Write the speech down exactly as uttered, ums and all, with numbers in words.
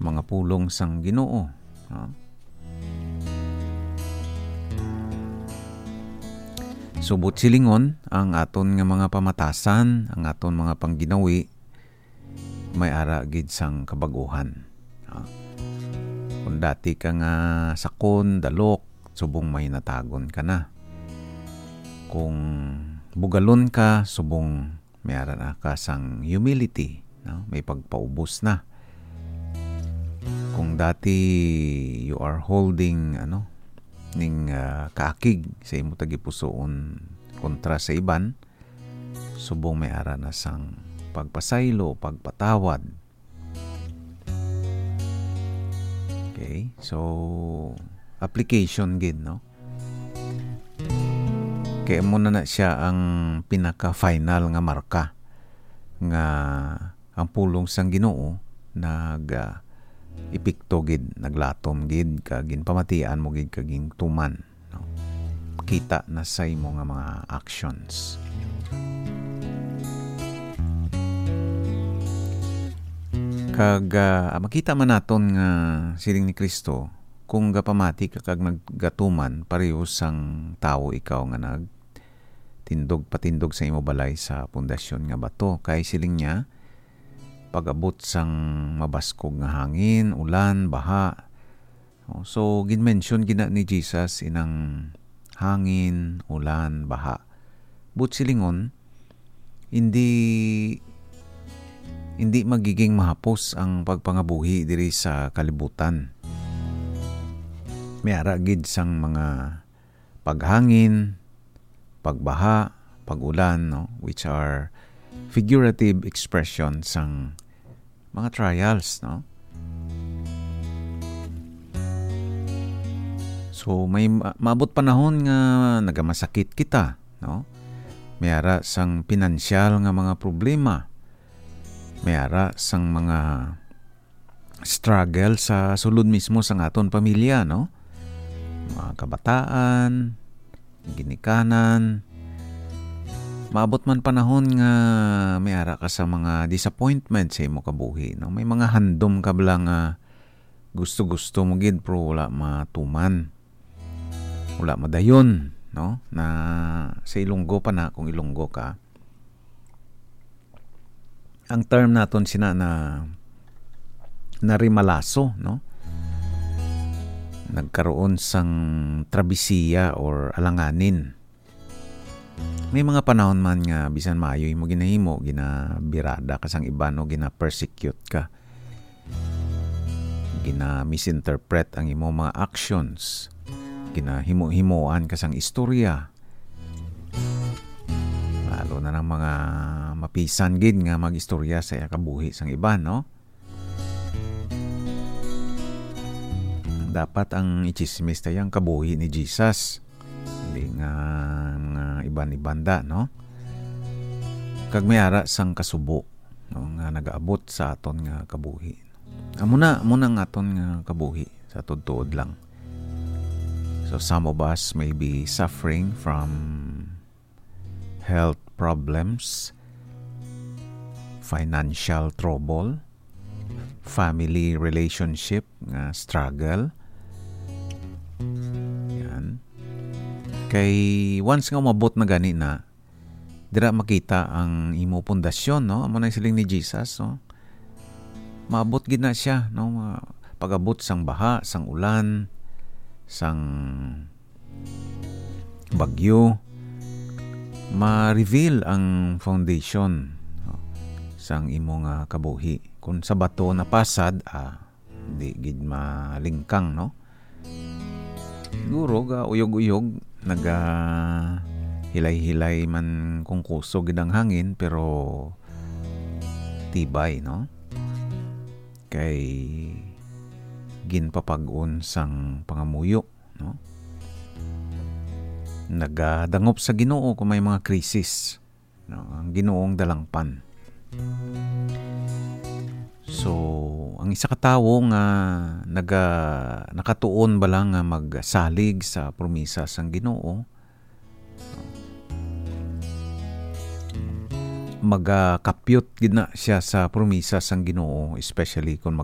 mga pulong sang Ginoo. No? Subot silingon ang aton nga mga pamatasan, ang aton mga pangginawi, may ara gid sang kabaguhan. No? Kung dati ka nga sakon, dalok, subong may natagon ka na. Kung bugalon ka, subong may ara na ka sang humility. No? May pagpaubos na. Kung dati you are holding ano ning uh, kaakig sa imo tagipusoon kontra sa iban, subong may ara na sang pagpasaylo, pagpatawad. Okay, so application gid, no? Kaya mo na na siya ang pinaka-final nga marka nga ang pulong sang Ginoo nag uh, ipikto gid, naglatom gid kagin pamatian mo gid kaging tuman, no? Kita na sa imo nga mga actions. Kag uh, makita man naton nga siling ni Kristo kung gapamati ka kag naggatuman pareho sang tao ikaw nga nag tindog patindog sa imo balay sa pundasyon nga bato, kay siling niya pag-abot sang mabaskog nga hangin, ulan, baha. So, gin-mention gina ni Jesus inang hangin, ulan, baha. But silingon, hindi hindi magiging mahapos ang pagpangabuhi diri sa kalibutan. May ara gid sang mga paghangin, pagbaha, pag-ulan, no? Which are figurative expressions sang mga trials, no? So may maabot panahon nga nagamasakit kita, no? May ara sang pinansyal nga mga problema. May ara sang mga struggle sa sulod mismo sang aton pamilya, no? Mga kabataan, ginikanan. Maabot man panahon nga may ara ka sa mga disappointment sa imo kabuhi, no? May mga handom ka bala nga gusto-gusto mo gid pero wala matuman. Wala madayon, no? Na sa Ilonggo pa na kung Ilonggo ka. Ang term naton sina na narimalaso, no? Nagkaroon sang trabisiya or alanganin. May mga panahon man nga bisan maayo mo ginahimo, ginabirada ka sang iba, no? Gina-persecute ka. Gina-misinterpret ang imo mga actions. Ginahimo-himoan ka sang istorya. Lalo na ng mga mapisan gid nga mag-istorya sa kabuhi sang iba, no? Dapat ang ichismis tayang kabuhi ni Jesus. Hindi nga, nga iban-ibanda, no? Kag may ara sang kasubo, no? Nga nagaabot sa aton nga kabuhi. Amo na, amo na nga aton nga kabuhi sa tudtuod lang. So some of us may be suffering from health problems, financial trouble, family relationship nga struggle. Yan. Kay once nga umabot na gani na, dira makita ang imo pundasyon, no? Amo na siling ni Jesus, no? Maabot gid na siya, no? Pag-abot sang baha, sang ulan, sang bagyo, ma-reveal ang foundation, no? Sang imo nga kabuhi. Kung sa bato na pasad, ah, di gid malingkang, no? Siguro ga uyog-uyog, naga hilay-hilay man kung kusog gid ang hangin, pero tibay, no? Kay ginpapag-on sang pangamuyo, no? Nagadangop sa Ginoo kung may mga krisis, no? Ang Ginoong dalangpan. So, ang isa ka tawo nga naga nakatuon ba lang nga magsalig sa promisa sang Ginoo, magakapyot gid na siya sa promisa sang Ginoo, especially kung